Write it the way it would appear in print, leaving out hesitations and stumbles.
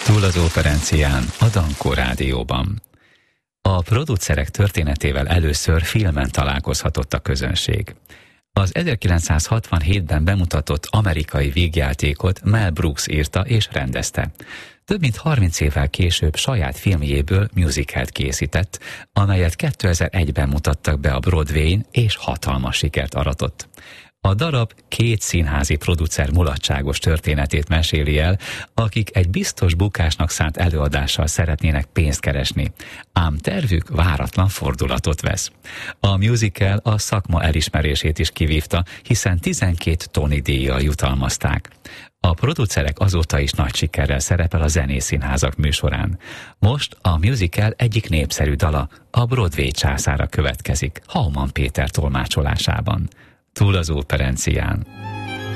Túl az operencián, a Dankó Rádióban. A producerek történetével először filmen találkozhatott a közönség. Az 1967-ben bemutatott amerikai vígjátékot Mel Brooks írta és rendezte. Több mint 30 évvel később saját filmjéből musicalt készített, amelyet 2001-ben mutattak be a Broadwayn, és hatalmas sikert aratott. A darab két színházi producer mulatságos történetét meséli el, akik egy biztos bukásnak szánt előadással szeretnének pénzt keresni, ám tervük váratlan fordulatot vesz. A musical a szakma elismerését is kivívta, hiszen 12 Tony díjjal jutalmazták. A producerek azóta is nagy sikerrel szerepel a zenészínházak műsorán. Most a musical egyik népszerű dala, a Broadway császára következik, Hauman Péter tolmácsolásában. Túl az operencián.